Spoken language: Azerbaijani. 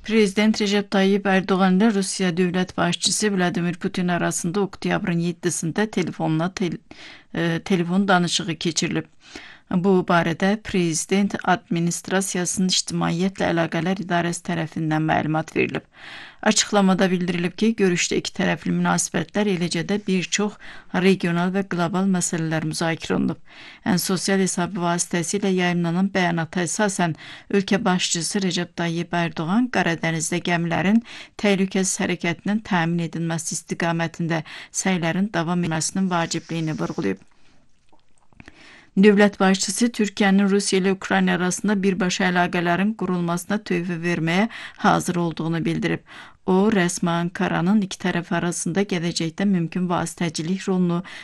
Prezident Recep Tayyip Erdoğan ile Rusya Devlet Başçısı Vladimir Putin arasında oktyabrın 7-sində telefon danışığı keçirilib. Bu barədə Prezident Administrasiyasının İctimaiyyətlə Əlaqələr İdarəsi tərəfindən məlumat verilib. Açıqlamada bildirilib ki, görüşdə iki tərəfli münasibətlər, eləcə də bir çox regional və qlobal məsələlər müzakirə olunub. Ən sosial hesabı vasitəsilə yayımlanan bəyanata əsasən ölkə başçısı Recep Tayyip Erdoğan Qaradənizdə gəmilərin təhlükəsiz hərəkətinin təmin edilməsi istiqamətində səylərin davam etməsinin vacibliyini vurğulayıb. Dövlət başçısı Türkiyənin Rusiya ilə Ukrayna arasında birbaşa əlaqələrin qurulmasına töhfə verməyə hazır olduğunu bildirib. O, rəsmi Ankaranın iki tərəf arasında gələcəkdə mümkün vasitəcilik rolunu